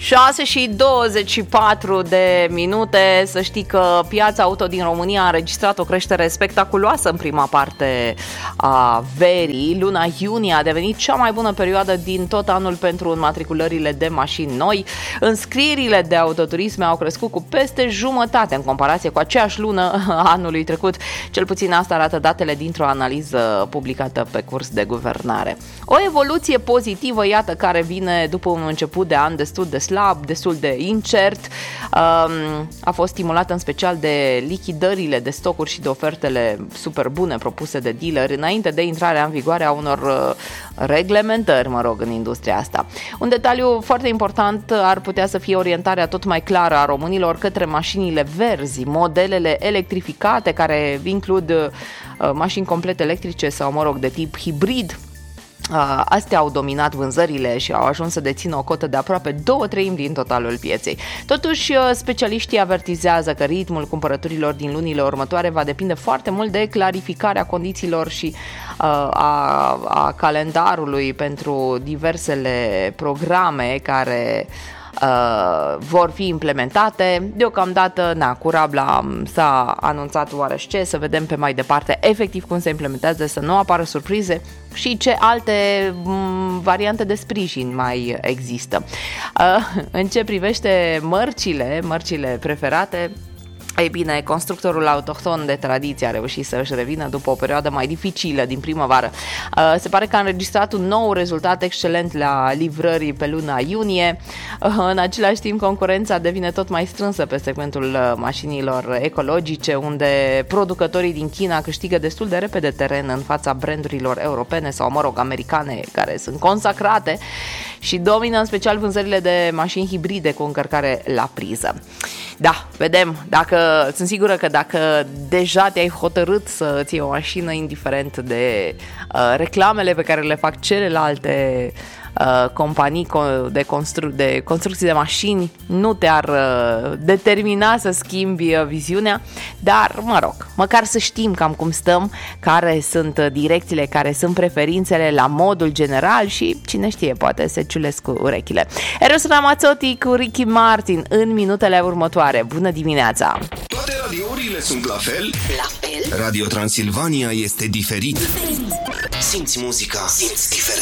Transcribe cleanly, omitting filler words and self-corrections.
6:24 de minute. Să știi că piața auto din România a înregistrat o creștere spectaculoasă în prima parte a verii. Luna iunie a devenit cea mai bună perioadă din tot anul pentru înmatriculările de mașini noi. Înscrierile de autoturisme au crescut cu peste jumătate în comparație cu aceeași lună anului trecut. Cel puțin asta arată datele dintr-o analiză publicată pe Curs de Guvernare. O evoluție pozitivă, iată, care vine după un început de an destul de slab, destul de incert. A fost stimulată în special de lichidările de stocuri și de ofertele super bune propuse de dealeri înainte de intrarea în vigoare a unor reglementări, în industria asta. Un detaliu foarte important ar putea să fie orientarea tot mai clară a românilor către mașinile verzi, modelele electrificate care includ mașini complet electrice sau, de tip hibrid. Astea au dominat vânzările și au ajuns să dețină o cotă de aproape 2/3 din totalul pieței. Totuși, specialiștii avertizează că ritmul cumpărăturilor din lunile următoare va depinde foarte mult de clarificarea condițiilor și a calendarului pentru diversele programe care vor fi implementate. Deocamdată, cu Rabla s-a anunțat oarește, să vedem pe mai departe efectiv cum se implementează, să nu apară surprize și ce alte variante de sprijin mai există. În ce privește mărcile preferate, ei bine, constructorul autohton de tradiție a reușit să își revină după o perioadă mai dificilă din primăvară. Se pare că a înregistrat un nou rezultat excelent la livrării pe luna iunie. În același timp, concurența devine tot mai strânsă pe segmentul mașinilor ecologice, unde producătorii din China câștigă destul de repede teren în fața brandurilor europene sau, americane, care sunt consacrate și domină în special vânzările de mașini hibride cu încărcare la priză. Da, vedem. Sunt sigură că dacă deja te-ai hotărât să îți iei o mașină, indiferent de reclamele pe care le fac celelalte companii de construcții de mașini, nu te-ar determina să schimbi viziunea, dar măcar să știm cam cum stăm, care sunt direcțiile, care sunt preferințele la modul general și cine știe, poate se ciulesc cu urechile. Eros Ramazzotti cu Ricky Martin în minutele următoare. Bună dimineața! Toate radiourile sunt la fel? Radio Transilvania este diferit. Simți muzica, simți diferența.